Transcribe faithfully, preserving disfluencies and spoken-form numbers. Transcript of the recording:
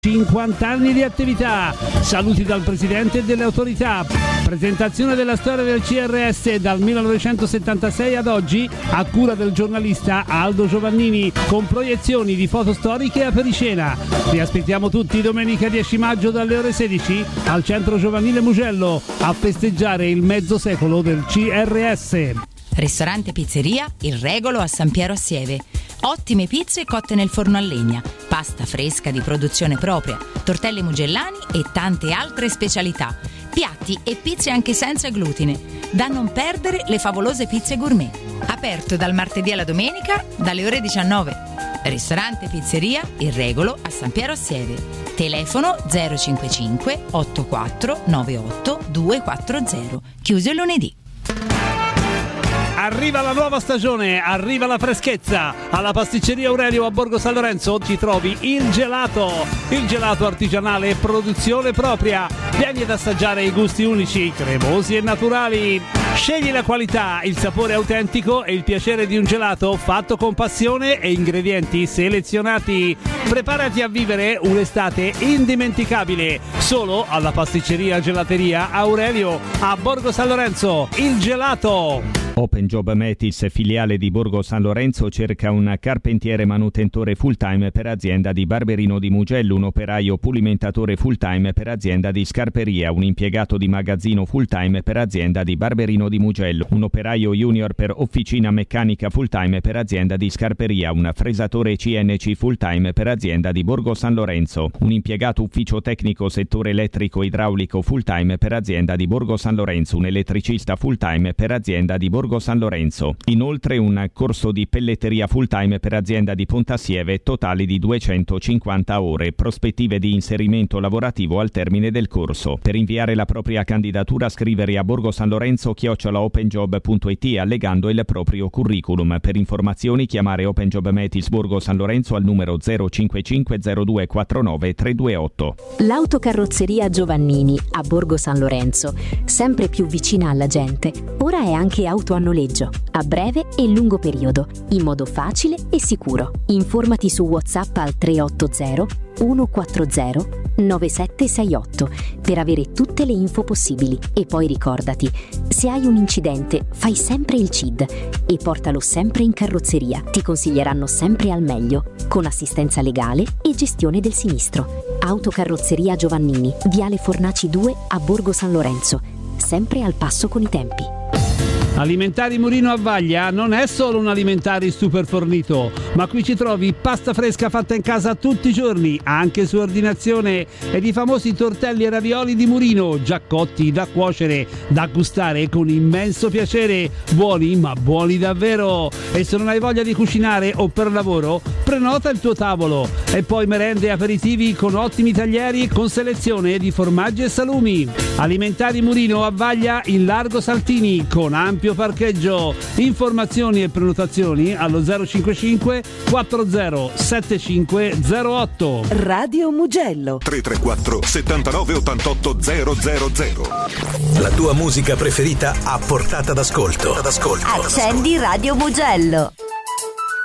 cinquanta anni di attività. Saluti dal presidente e delle autorità. Presentazione della storia del C R S dal millenovecentosettantasei ad oggi a cura del giornalista Aldo Giovannini, con proiezioni di foto storiche a Periscena. Vi aspettiamo tutti domenica dieci maggio dalle ore sedici al Centro Giovanile Mugello a festeggiare il mezzo secolo del C R S. Ristorante Pizzeria Il Regolo a San Piero a Sieve. Ottime pizze cotte nel forno a legna, pasta fresca di produzione propria, tortelli mugellani e tante altre specialità. Piatti e pizze anche senza glutine. Da non perdere le favolose pizze gourmet. Aperto dal martedì alla domenica dalle ore diciannove. Ristorante Pizzeria Il Regolo a San Piero a Sieve. Telefono zero cinquantacinque ottantaquattro novantotto duecentoquaranta. Chiuso il lunedì. Arriva la nuova stagione, arriva la freschezza. Alla pasticceria Aurelio a Borgo San Lorenzo ci trovi il gelato. Il gelato artigianale e produzione propria. Vieni ad assaggiare i gusti unici, cremosi e naturali. Scegli la qualità, il sapore autentico e il piacere di un gelato fatto con passione e ingredienti selezionati. Preparati a vivere un'estate indimenticabile solo alla pasticceria Gelateria Aurelio a Borgo San Lorenzo. Il gelato. Open Job Metis, filiale di Borgo San Lorenzo, cerca un carpentiere manutentore full time per azienda di Barberino di Mugello, un operaio pulimentatore full time per azienda di Scarperia, un impiegato di magazzino full time per azienda di Barberino di Mugello, un operaio junior per officina meccanica full time per azienda di Scarperia, un fresatore C N C full time per azienda di Borgo San Lorenzo, un impiegato ufficio tecnico settore elettrico idraulico full time per azienda di Borgo San Lorenzo, un elettricista full time per azienda di Borgo San Lorenzo. Inoltre un corso di pelletteria full time per azienda di Pontassieve, totali di duecentocinquanta ore, prospettive di inserimento lavorativo al termine del corso. Per inviare la propria candidatura scrivere a Borgo San Lorenzo chiocciola openjob punto it allegando il proprio curriculum. Per informazioni chiamare Open Job Metis Borgo San Lorenzo al numero zero cinquantacinque zero due quarantanove trecentoventotto. L'autocarrozzeria Giovannini a Borgo San Lorenzo, sempre più vicina alla gente. Ora è anche auto a noleggio, a breve e lungo periodo, in modo facile e sicuro. Informati su WhatsApp al tre otto zero uno quattro zero nove sette sei otto per avere tutte le info possibili. E poi ricordati, se hai un incidente fai sempre il C I D e portalo sempre in carrozzeria. Ti consiglieranno sempre al meglio, con assistenza legale e gestione del sinistro. Autocarrozzeria Giovannini, Viale Fornaci due a Borgo San Lorenzo, sempre al passo con i tempi. Alimentari Murino a Vaglia non è solo un alimentari super fornito, ma qui ci trovi pasta fresca fatta in casa tutti i giorni, anche su ordinazione, ed i famosi tortelli e ravioli di Murino, già cotti, da cuocere, da gustare con immenso piacere, buoni ma buoni davvero. E se non hai voglia di cucinare o per lavoro, prenota il tuo tavolo. E poi merende e aperitivi con ottimi taglieri con selezione di formaggi e salumi. Alimentari Murino a Vaglia in Largo Saltini con ampio parcheggio. Informazioni e prenotazioni allo zero cinquantacinque quattanta settantacinque zero otto. Radio Mugello tre tre quattro settantanove ottantotto zero zero zero. La tua musica preferita a portata d'ascolto. Accendi Radio Mugello.